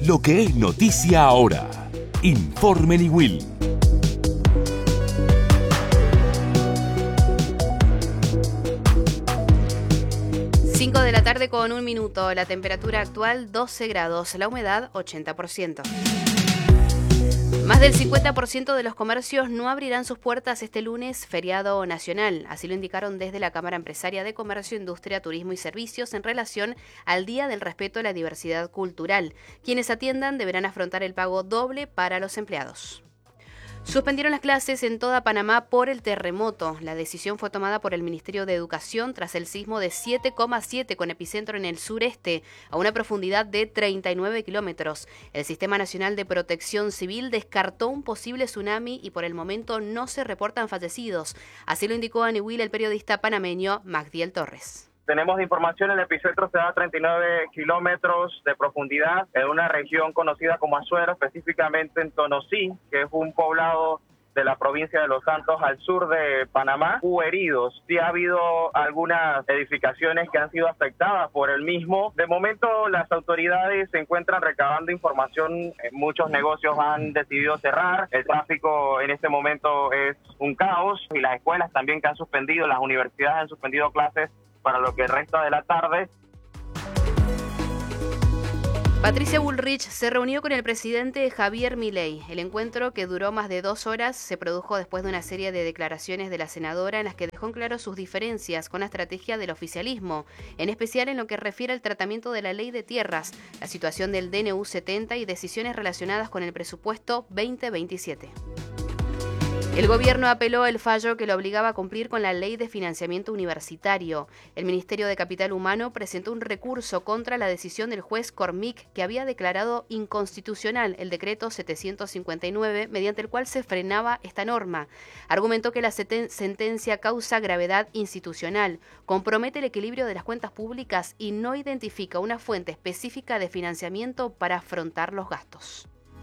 Lo que es noticia ahora. Informe Niwil. 5 de la tarde con 1 minuto. La temperatura actual 12 grados. La humedad 80%. Más del 50% de los comercios no abrirán sus puertas este lunes, feriado nacional. Así lo indicaron desde la Cámara Empresaria de Comercio, Industria, Turismo y Servicios en relación al Día del Respeto a la Diversidad Cultural. Quienes atiendan deberán afrontar el pago doble para los empleados. Suspendieron las clases en toda Panamá por el terremoto. La decisión fue tomada por el Ministerio de Educación tras el sismo de 7,7 con epicentro en el sureste, a una profundidad de 39 kilómetros. El Sistema Nacional de Protección Civil descartó un posible tsunami y por el momento no se reportan fallecidos. Así lo indicó a Niwil el periodista panameño Magdiel Torres. Tenemos información, el epicentro se da a 39 kilómetros de profundidad en una región conocida como Azuero, específicamente en Tonosí, que es un poblado de la provincia de Los Santos al sur de Panamá. Hubo heridos, sí ha habido algunas edificaciones que han sido afectadas por el mismo. De momento las autoridades se encuentran recabando información, muchos negocios han decidido cerrar, el tráfico en este momento es un caos y las escuelas también que han suspendido, las universidades han suspendido clases para lo que resta de la tarde. Patricia Bullrich se reunió con el presidente Javier Milei. El encuentro, que duró más de 2 horas, se produjo después de una serie de declaraciones de la senadora en las que dejó en claro sus diferencias con la estrategia del oficialismo, en especial en lo que refiere al tratamiento de la ley de tierras, la situación del DNU 70 y decisiones relacionadas con el presupuesto 2027. El gobierno apeló el fallo que lo obligaba a cumplir con la ley de financiamiento universitario. El Ministerio de Capital Humano presentó un recurso contra la decisión del juez Cormick, que había declarado inconstitucional el decreto 759, mediante el cual se frenaba esta norma. Argumentó que la sentencia causa gravedad institucional, compromete el equilibrio de las cuentas públicas y no identifica una fuente específica de financiamiento para afrontar los gastos.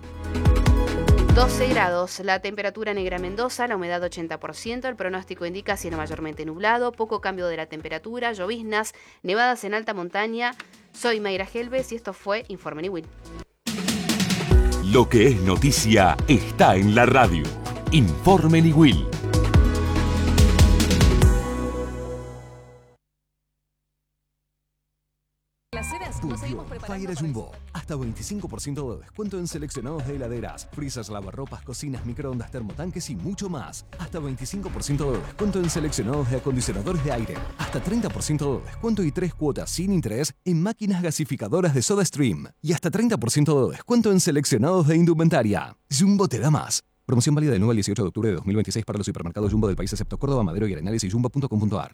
12 grados, la temperatura en Negra Mendoza, la humedad 80%, el pronóstico indica cielo mayormente nublado, poco cambio de la temperatura, lloviznas, nevadas en alta montaña. Soy Mayra Helves y esto fue Informe Niwil. Lo que es noticia está en la radio. Informe Niwil. Fire Jumbo. Hasta 25% de descuento en seleccionados de heladeras, freezers, lavarropas, cocinas, microondas, termotanques y mucho más. Hasta 25% de descuento en seleccionados de acondicionadores de aire. Hasta 30% de descuento y 3 cuotas sin interés en máquinas gasificadoras de SodaStream. Y hasta 30% de descuento en seleccionados de indumentaria. Jumbo te da más. Promoción válida del 9 al 18 de octubre de 2026 para los supermercados Jumbo del país excepto Córdoba, Madero y Arenales y jumbo.com.ar.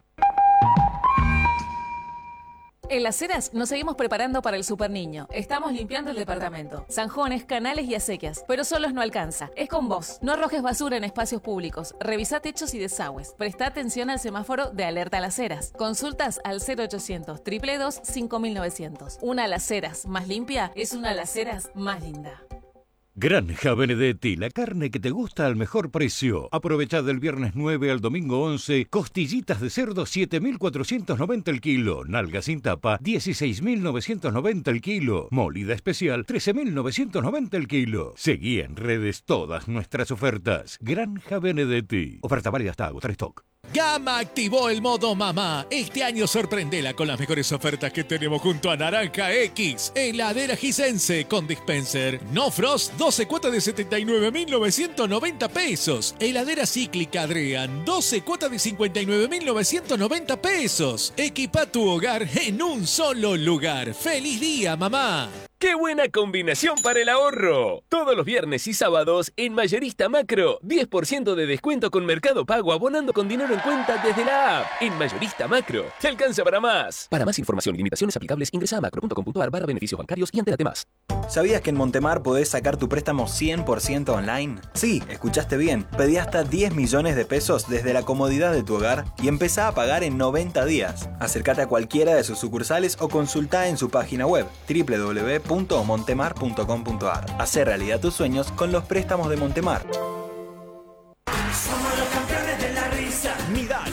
En Las Heras nos seguimos preparando para el Super Niño. Estamos limpiando el departamento. Zanjones, canales y acequias. Pero solos no alcanza. Es con vos. No arrojes basura en espacios públicos. Revisa techos y desagües. Presta atención al semáforo de alerta a Las Heras. Consultas al 0800 222 5900. Una Las Heras más limpia es una Las Heras más linda. Granja Benedetti, la carne que te gusta al mejor precio. Aprovecha del viernes 9 al domingo 11, costillitas de cerdo 7.490 el kilo, nalga sin tapa 16.990 el kilo, molida especial 13.990 el kilo. Seguí en redes todas nuestras ofertas. Granja Benedetti. Oferta válida hasta agotar stock. Gama activó el modo mamá. Este año sorprendela con las mejores ofertas que tenemos junto a Naranja X. Heladera Gisense con dispenser. No Frost, 12 cuotas de 79.990 pesos. Heladera cíclica Adrian, 12 cuotas de 59.990 pesos. Equipa tu hogar en un solo lugar. ¡Feliz día, mamá! ¡Qué buena combinación para el ahorro! Todos los viernes y sábados en Mayorista Macro, 10% de descuento con Mercado Pago abonando con dinero en cuenta desde la app. En Mayorista Macro, te alcanza para más. Para más información y limitaciones aplicables, ingresa a macro.com.ar/beneficios bancarios y entérate más. ¿Sabías que en Montemar podés sacar tu préstamo 100% online? Sí, escuchaste bien. Pedí hasta 10 millones de pesos desde la comodidad de tu hogar y empezá a pagar en 90 días. Acércate a cualquiera de sus sucursales o consultá en su página web www.montemar.com.ar. Hacé realidad tus sueños con los préstamos de Montemar. Somos los campeones de la risa. Midal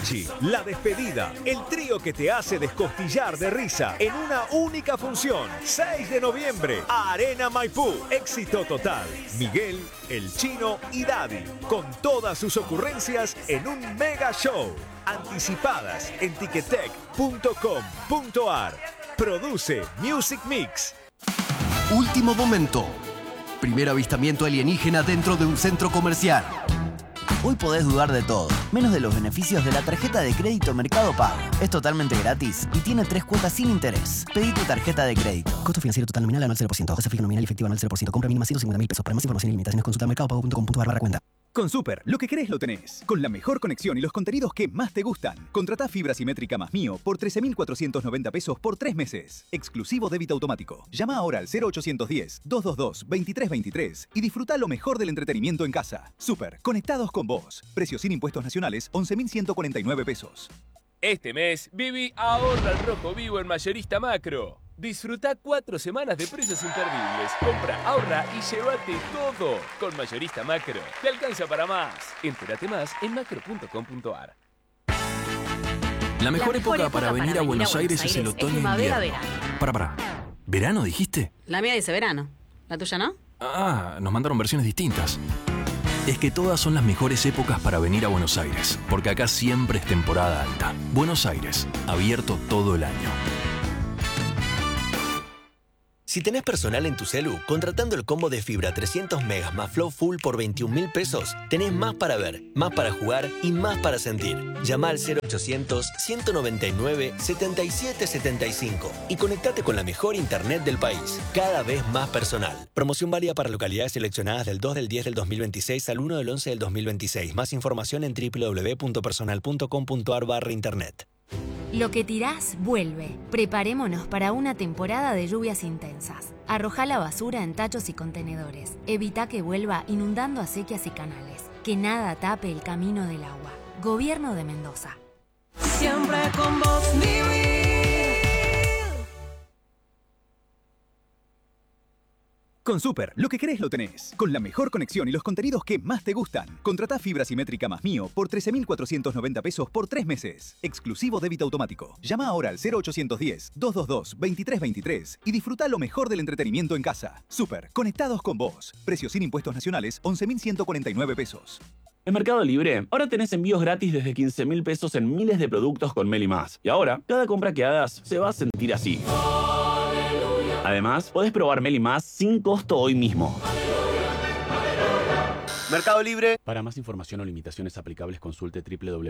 Mariachi, La Despedida, el trío que te hace descostillar de risa en una única función. 6 de noviembre, Arena Maipú. Éxito total. Miguel, El Chino y Daddy, con todas sus ocurrencias en un mega show. Anticipadas en ticketek.com.ar. Produce Music Mix. Último momento. Primer avistamiento alienígena dentro de un centro comercial. Hoy podés dudar de todo, menos de los beneficios de la tarjeta de crédito Mercado Pago. Es totalmente gratis y tiene 3 cuotas sin interés. Pedí tu tarjeta de crédito. Costo financiero total nominal anual 0%. Tasa fija nominal y efectiva anual 0%. Compra mínima 150.000 pesos. Para más información y limitaciones consulta mercadopago.com.ar/cuenta. Con Super, lo que querés lo tenés. Con la mejor conexión y los contenidos que más te gustan. Contratá fibra simétrica más Mío por 13.490 pesos por 3 meses. Exclusivo débito automático. Llama ahora al 0810-222-2323 y disfruta lo mejor del entretenimiento en casa. Super, conectados con vos. Precios sin impuestos nacionales, 11.149 pesos. Este mes, viví Ahorra al Rojo Vivo en Mayorista Macro. Disfruta 4 semanas de precios imperdibles. Compra, ahorra y llévate todo. Con Mayorista Macro. Te alcanza para más. Entérate más en macro.com.ar. La mejor época para venir a Buenos Aires es el otoño e invierno. Para. ¿Verano dijiste? La mía dice verano. ¿La tuya no? Ah, nos mandaron versiones distintas. Es que todas son las mejores épocas para venir a Buenos Aires, porque acá siempre es temporada alta. Buenos Aires, abierto todo el año. Si tenés personal en tu celu, contratando el combo de fibra 300 megas más Flow Full por 21.000 pesos, tenés más para ver, más para jugar y más para sentir. Llama al 0800-199-7775 y conectate con la mejor internet del país, cada vez más personal. Promoción válida para localidades seleccionadas del 2 del 10 del 2026 al 1 del 11 del 2026. Más información en www.personal.com.ar/internet. Lo que tirás, vuelve. Preparémonos para una temporada de lluvias intensas. Arrojá la basura en tachos y contenedores. Evita que vuelva inundando acequias y canales. Que nada tape el camino del agua. Gobierno de Mendoza. Siempre con vos, vivir. Con Super, lo que querés lo tenés. Con la mejor conexión y los contenidos que más te gustan. Contratá fibra simétrica más Mío por 13.490 pesos por 3 meses. Exclusivo débito automático. Llama ahora al 0810-222-2323 y disfruta lo mejor del entretenimiento en casa. Super, conectados con vos. Precios sin impuestos nacionales, 11.149 pesos. En Mercado Libre, ahora tenés envíos gratis desde 15.000 pesos en miles de productos con Meli Más. Y ahora, cada compra que hagas se va a sentir así. Además, podés probar Meli Más sin costo hoy mismo. Mercado Libre. Para más información o limitaciones aplicables, consulte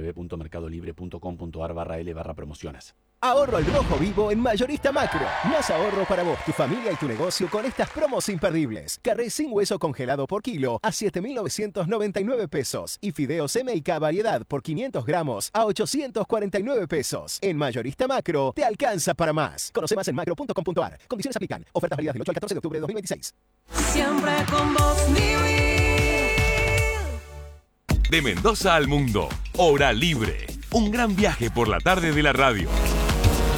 www.mercadolibre.com.ar/L/promociones. Ahorro al rojo vivo en Mayorista Macro. Más ahorro para vos, tu familia y tu negocio con estas promos imperdibles. Carré sin hueso congelado por kilo a 7.999 pesos. Y fideos M&K variedad por 500 gramos a 849 pesos. En Mayorista Macro, te alcanza para más. Conoce más en macro.com.ar. Condiciones aplican. Ofertas válidas del 8 al 14 de octubre de 2026. Siempre con vos, vivir. De Mendoza al mundo, Hora Libre. Un gran viaje por la tarde de la radio.